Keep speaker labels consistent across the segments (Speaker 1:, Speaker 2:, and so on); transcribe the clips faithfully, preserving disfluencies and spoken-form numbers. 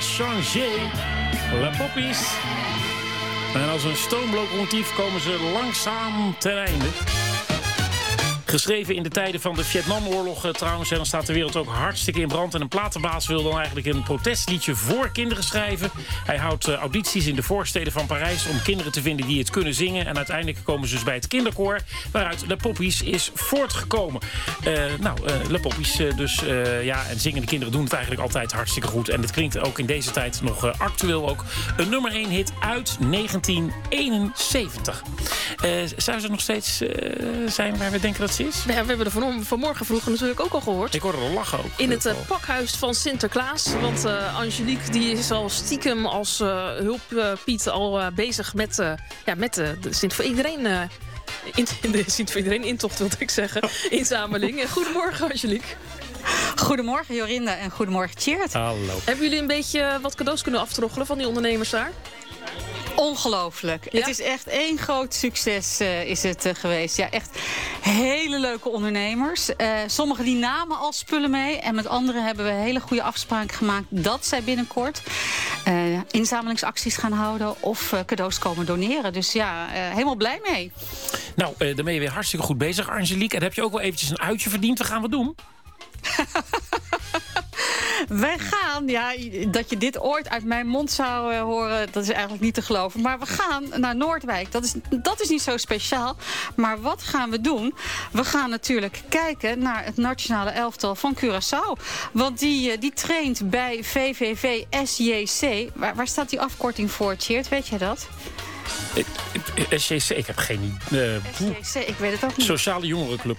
Speaker 1: changer. La Poppies. En als een stoomlocomotief komen ze langzaam ten einde. Geschreven in de tijden van de Vietnamoorlog uh, trouwens. En dan staat de wereld ook hartstikke in brand. En een platenbaas wil dan eigenlijk een protestliedje voor kinderen schrijven. Hij houdt uh, audities in de voorsteden van Parijs om kinderen te vinden die het kunnen zingen. En uiteindelijk komen ze dus bij het kinderkoor, waaruit Le Poppies is voortgekomen. Uh, nou, uh, Le Poppies uh, dus. Uh, ja, en zingende kinderen doen het eigenlijk altijd hartstikke goed. En het klinkt ook in deze tijd nog uh, actueel ook. Een nummer één hit uit negentien eenenzeventig. Uh, zou ze nog steeds uh, zijn waar we denken dat ze is?
Speaker 2: Ja, we hebben er van, vanmorgen vroeg natuurlijk ook al gehoord.
Speaker 1: Ik hoorde er lachen ook.
Speaker 2: In het uh, pakhuis van Sinterklaas. Want uh, Angelique die is al stiekem als uh, hulppiet uh, al uh, bezig met, uh, ja, met uh, de Sint voor iedereen... Uh, in, de Sint voor iedereen intocht, wilde ik zeggen. Inzameling. Goedemorgen, Angelique.
Speaker 3: Goedemorgen, Jorinda. En goedemorgen, Tjeerd.
Speaker 1: Hallo.
Speaker 2: Hebben jullie een beetje wat cadeaus kunnen aftroggelen van die ondernemers daar?
Speaker 3: Ongelooflijk.
Speaker 2: Ja?
Speaker 3: Het is echt één groot succes uh, is het uh, geweest. Ja, echt hele leuke ondernemers. Uh, sommigen die namen al spullen mee. En met anderen hebben we hele goede afspraken gemaakt dat zij binnenkort uh, inzamelingsacties gaan houden of uh, cadeaus komen doneren. Dus ja, uh, helemaal blij mee.
Speaker 1: Nou, uh, dan ben je weer hartstikke goed bezig, Angelique. En heb je ook wel eventjes een uitje verdiend. Wat gaan we doen?
Speaker 3: Wij gaan, ja, dat je dit ooit uit mijn mond zou uh, horen, dat is eigenlijk niet te geloven. Maar we gaan naar Noordwijk. Dat is, dat is niet zo speciaal. Maar wat gaan we doen? We gaan natuurlijk kijken naar het nationale elftal van Curaçao. Want die, uh, die traint bij V V V S J C. Waar, waar staat die afkorting voor, Tjeerd? Weet jij dat?
Speaker 1: S J C, ik heb geen idee. Uh,
Speaker 3: S J C, ik weet het ook niet.
Speaker 1: Sociale Jongerenclub.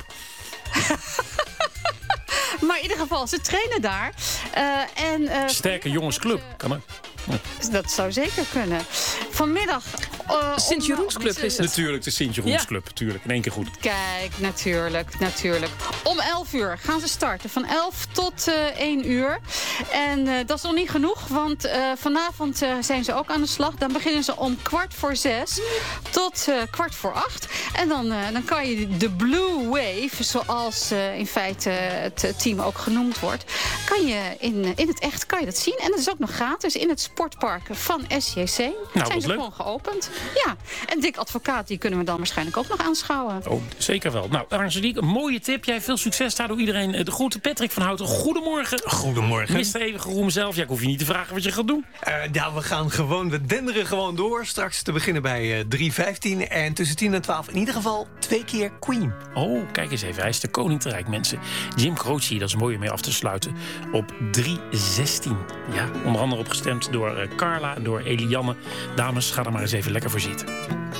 Speaker 3: Maar in ieder geval, ze trainen daar. Uh, en, uh,
Speaker 1: Sterke jongensclub, kan dat?
Speaker 3: Ja. Dat zou zeker kunnen. Vanmiddag... Uh,
Speaker 2: Sint-Jeroensclub is het.
Speaker 1: Natuurlijk, de Sint-Jeroensclub. Ja. Tuurlijk, in één keer goed.
Speaker 3: Kijk, natuurlijk, natuurlijk. Om elf uur gaan ze starten. Van elf tot uh, één uur. En uh, dat is nog niet genoeg, want uh, vanavond uh, zijn ze ook aan de slag. Dan beginnen ze om kwart voor zes tot uh, kwart voor acht. En dan, uh, dan kan je de Blue Wave, zoals uh, in feite het team ook genoemd wordt, kan je in, in het echt kan je dat zien. En dat is ook nog gratis in het sportpark van S J C. Nou, zijn ze leuk. Gewoon geopend. Ja, en Dick Advocaat, die kunnen we dan waarschijnlijk ook nog aanschouwen.
Speaker 1: Oh, zeker wel. Nou, Angelique, een mooie tip. Jij veel succes daar door iedereen. De groeten, Patrick van Houten. Goedemorgen.
Speaker 4: Goedemorgen.
Speaker 1: mister Eeuwige Roem zelf. Ja, ik hoef je niet te vragen wat je gaat doen.
Speaker 4: Uh, ja, we gaan gewoon, we denderen gewoon door. Straks te beginnen bij uh, drie vijftien. En tussen tien en twaalf in ieder geval twee keer Queen.
Speaker 1: Oh, kijk eens even. Hij is de koning te rijk, mensen. Jim Croce, dat is mooi om mee af te sluiten. Op drie zestien. Ja, onder andere opgestemd door uh, Carla en door Elianne. Dames, ga er maar eens even lekker voor zitten.